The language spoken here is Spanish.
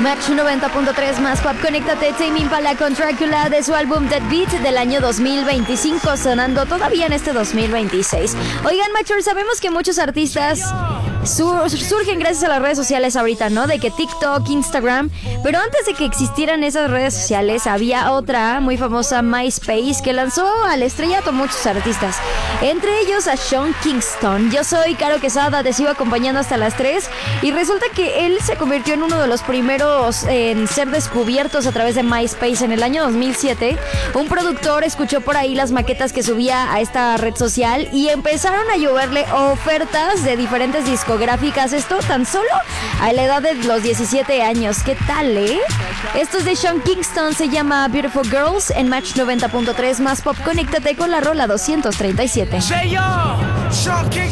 Match 90.3 más pop, conéctate. Tame Impala con Dracula de su álbum Dead Beat del año 2025, sonando todavía en este 2026. Oigan, Matchers, sabemos que muchos artistas surgen gracias a las redes sociales ahorita, ¿no? De que TikTok, Instagram, pero antes de que existieran esas redes sociales había otra muy famosa, MySpace, que lanzó al estrellato muchos artistas, entre ellos a Sean Kingston. Yo soy Caro Quesada, te sigo acompañando hasta las 3 y resulta que él se convirtió en uno de los primeros en ser descubiertos a través de MySpace en el año 2007. Un productor escuchó por ahí las maquetas que subía a esta red social y empezaron a lloverle ofertas de diferentes discográficas, esto tan solo a la edad de los 17 años. ¿Qué tal, Esto es de Sean Kingston, se llama Beautiful Girls en Match 90.3 más pop. Conéctate con la rola 237.